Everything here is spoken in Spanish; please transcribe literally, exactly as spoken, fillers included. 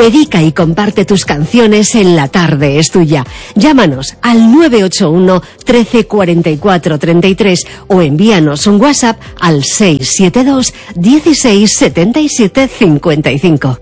Dedica y comparte tus canciones en La Tarde es Tuya. Llámanos al nueve ocho uno, trece, cuarenta y cuatro, treinta y tres o envíanos un WhatsApp al seis siete dos, dieciséis, setenta y siete, cincuenta y cinco.